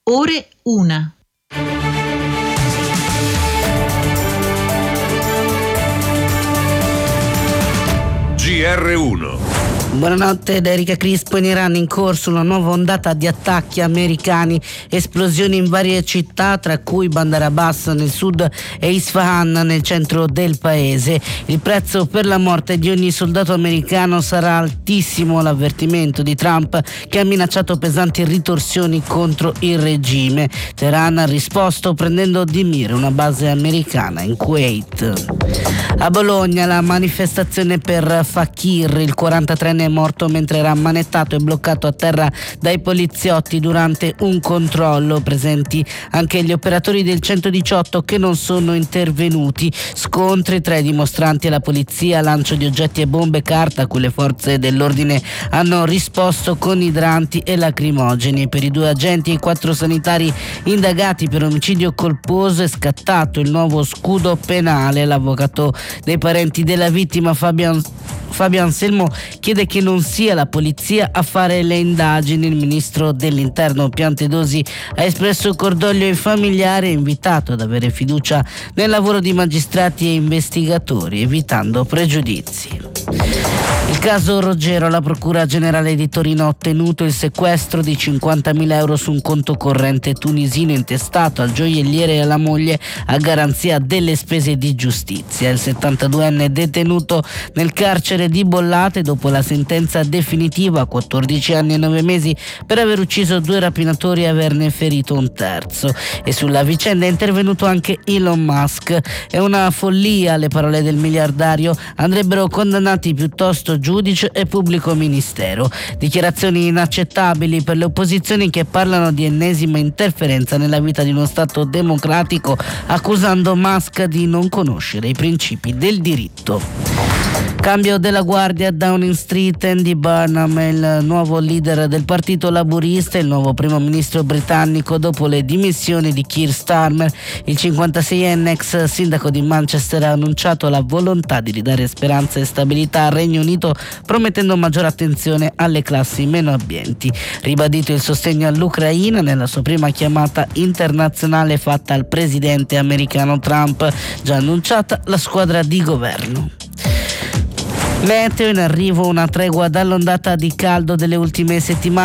ore 1. GR1. Buonanotte da Erika Crispo. In Iran in corso una nuova ondata di attacchi americani, esplosioni in varie città, tra cui Bandar Abbas nel sud e Isfahan nel centro del paese. Il prezzo per la morte di ogni soldato americano sarà altissimo, l'avvertimento di Trump, che ha minacciato pesanti ritorsioni contro il regime. Teheran ha risposto prendendo di mira una base americana in Kuwait. A Bologna la manifestazione per Fakir, il 43enne è morto mentre era ammanettato e bloccato a terra dai poliziotti durante un controllo. Presenti anche gli operatori del 118 che non sono intervenuti. Scontri tra i dimostranti e la polizia, lancio di oggetti e bombe carta a cui le forze dell'ordine hanno risposto con idranti e lacrimogeni. Per i 2 agenti e i 4 sanitari indagati per omicidio colposo è scattato il nuovo scudo penale. L'avvocato dei parenti della vittima Fabio Anselmo chiede che non sia la polizia a fare le indagini. Il ministro dell'Interno Piantedosi ha espresso cordoglio ai familiari e invitato ad avere fiducia nel lavoro di magistrati e investigatori, evitando pregiudizi. Il caso Roggero, la Procura Generale di Torino ha ottenuto il sequestro di 50.000 euro su un conto corrente tunisino intestato al gioielliere e alla moglie a garanzia delle spese di giustizia. Il 72enne è detenuto nel carcere di Bollate dopo la sentenza definitiva a 14 anni e 9 mesi per aver ucciso 2 rapinatori e averne ferito un terzo. E sulla vicenda è intervenuto anche Elon Musk. È una follia, le parole del miliardario, andrebbero condannati piuttosto giudice e pubblico ministero. Dichiarazioni inaccettabili per le opposizioni che parlano di ennesima interferenza nella vita di uno Stato democratico, accusando Musk di non conoscere i principi del diritto. Cambio della guardia a Downing Street. Andy Burnham è il nuovo leader del partito laburista, il nuovo primo ministro britannico dopo le dimissioni di Keir Starmer. Il 56enne ex sindaco di Manchester ha annunciato la volontà di ridare speranza e stabilità al Regno Unito, promettendo maggiore attenzione alle classi meno abbienti. Ribadito il sostegno all'Ucraina nella sua prima chiamata internazionale fatta al presidente americano Trump, già annunciata la squadra di governo. Meteo, in arrivo una tregua dall'ondata di caldo delle ultime settimane.